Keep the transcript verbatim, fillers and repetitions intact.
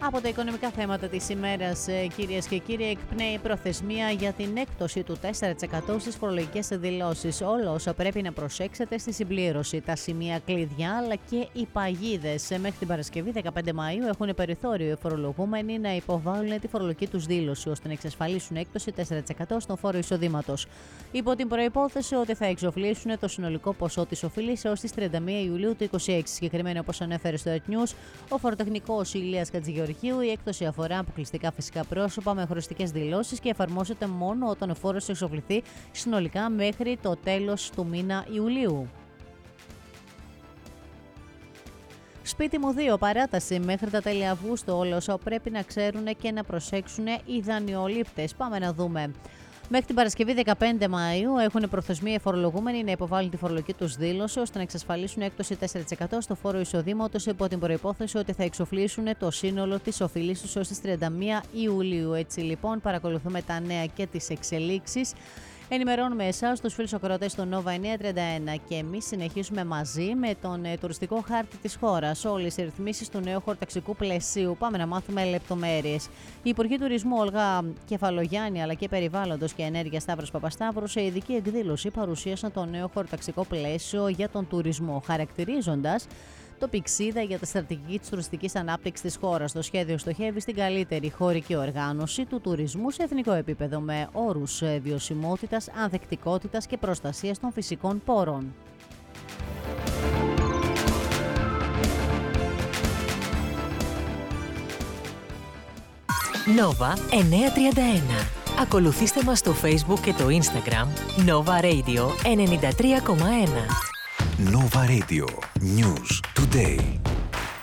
Από τα οικονομικά θέματα της ημέρας, κυρίες και κύριοι, εκπνέει προθεσμία για την έκπτωση του τέσσερα τοις εκατό στις φορολογικές δηλώσεις. Όλα όσα πρέπει να προσέξετε στη συμπλήρωση, τα σημεία κλειδιά αλλά και οι παγίδες. Μέχρι την Παρασκευή δεκαπέντε Μαΐου έχουν περιθώριο οι φορολογούμενοι να υποβάλουν τη φορολογική τους δήλωση ώστε να εξασφαλίσουν έκπτωση τέσσερα τοις εκατό στον φόρο εισοδήματος. Υπό την προϋπόθεση ότι θα εξοφλήσουν το συνολικό ποσό της οφειλήσεως στις τριάντα μία Ιουλίου του είκοσι έξι. Συγκεκριμένα, όπως ανέφερε στο Ed News, ο φοροτεχνικός Ηλίας Χατζηγεωργίου, η έκπτωση αφορά αποκλειστικά φυσικά πρόσωπα με χρηστικές δηλώσεις και εφαρμόζεται μόνο όταν ο φόρος εξοφληθεί συνολικά μέχρι το τέλος του μήνα Ιουλίου. Σπίτι μου δύο, παράταση μέχρι τα τέλη Αυγούστου. Όλα όσα πρέπει να ξέρουν και να προσέξουν οι δανειολήπτες. Πάμε να δούμε. Μέχρι την Παρασκευή δεκαπέντε Μαΐου έχουν προθεσμία οι φορολογούμενοι να υποβάλουν τη φορολογική τους δήλωση ώστε να εξασφαλίσουν έκπτωση τέσσερα τοις εκατό στο φόρο εισοδήματος υπό την προϋπόθεση ότι θα εξοφλήσουν το σύνολο της οφειλής τους ως τις τριάντα μία Ιουλίου. Έτσι λοιπόν, παρακολουθούμε τα νέα και τις εξελίξεις. Ενημερώνουμε εσάς, τους φίλους ακροατές των Nova εννιακόσια τριάντα ένα, και εμείς συνεχίζουμε μαζί με τον ε, τουριστικό χάρτη της χώρας. Όλες οι ρυθμίσεις του νέου χωροταξικού πλαισίου. Πάμε να μάθουμε λεπτομέρειες. Η Υπουργή Τουρισμού Όλγα Κεφαλογιάννη αλλά και Περιβάλλοντος και Ενέργειας Σταύρος Παπασταύρου σε ειδική εκδήλωση παρουσίασαν το νέο χωροταξικό πλαίσιο για τον τουρισμό, χαρακτηρίζοντας το πηξίδα για τη στρατηγική της τουριστικής ανάπτυξης της χώρας. Το σχέδιο στοχεύει στην καλύτερη χωρική οργάνωση του τουρισμού σε εθνικό επίπεδο με όρους βιωσιμότητας, ανθεκτικότητας και προστασίας των φυσικών πόρων. Nova εννιακόσια τριάντα ένα. Ακολουθήστε μας στο Facebook και το Instagram Nova Radio ενενήντα τρία κόμμα ένα. Nova Radio News Today.